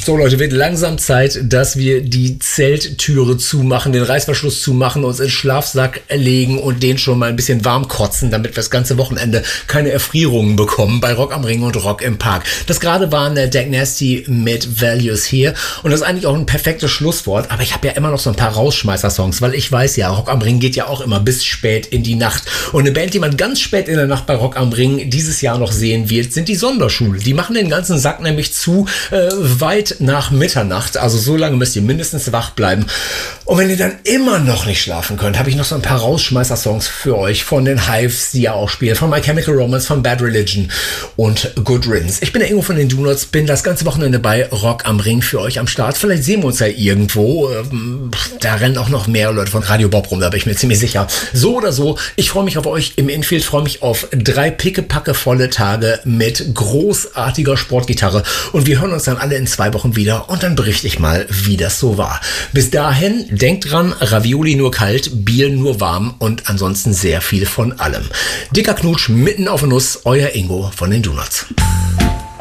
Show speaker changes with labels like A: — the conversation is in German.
A: So Leute, wird langsam Zeit, dass wir die Zelttüre zumachen, den Reißverschluss zumachen, uns in den Schlafsack legen und den schon mal ein bisschen warm kotzen, damit wir das ganze Wochenende keine Erfrierungen bekommen bei Rock am Ring und Rock im Park. Das gerade waren Dag Nasty mit Values hier und das ist eigentlich auch ein perfektes Schlusswort, aber ich habe ja immer noch so ein paar Rausschmeißer-Songs, weil ich weiß ja, Rock am Ring geht ja auch immer bis spät in die Nacht und eine Band, die man ganz spät in der Nacht bei Rock am Ring dieses Jahr noch sehen wird, sind die Sonderschule. Die machen den ganzen Sack nämlich zu weit nach Mitternacht, also so lange müsst ihr mindestens wach bleiben. Und wenn ihr dann immer noch nicht schlafen könnt, habe ich noch so ein paar Rausschmeißer-Songs für euch von den Hives, die ja auch spielen, von My Chemical Romance, von Bad Religion und Good Riddance. Ich bin der Ingo von den Donuts, bin das ganze Wochenende bei Rock am Ring für euch am Start. Vielleicht sehen wir uns ja irgendwo. Da rennen auch noch mehr Leute von Radio Bob rum, da bin ich mir ziemlich sicher. So oder so, ich freue mich auf euch im Infield, freue mich auf 3 pickepackevolle Tage mit großartiger Sportgitarre und wir hören uns dann alle in 2 Wochen wieder und dann berichte ich mal, wie das so war. Bis dahin, denkt dran, Ravioli nur kalt, Bier nur warm und ansonsten sehr viel von allem. Dicker Knutsch mitten auf der Nuss, euer Ingo von den Donuts.